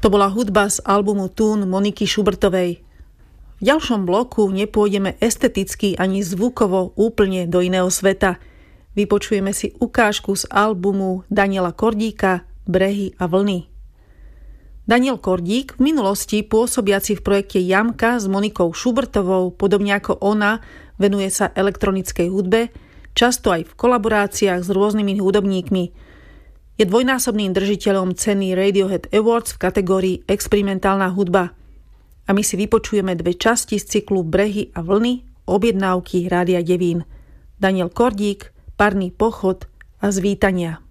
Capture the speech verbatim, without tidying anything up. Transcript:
To bola hudba z albumu Tún Moniky Schubertovej. V ďalšom bloku nepôjdeme esteticky ani zvukovo úplne do iného sveta. Vypočujeme si ukážku z albumu Daniela Kordíka Brehy a vlny. Daniel Kordík, v minulosti pôsobiaci v projekte Jamka s Monikou Schubertovou, podobne ako ona, venuje sa elektronickej hudbe, často aj v kolaboráciách s rôznymi hudobníkmi. Je dvojnásobným držiteľom ceny Radiohead Awards v kategórii experimentálna hudba. A my si vypočujeme dve časti z cyklu Brehy a vlny, objednávky Rádia Devín. Daniel Kordík, Parný pochod a Zvítania.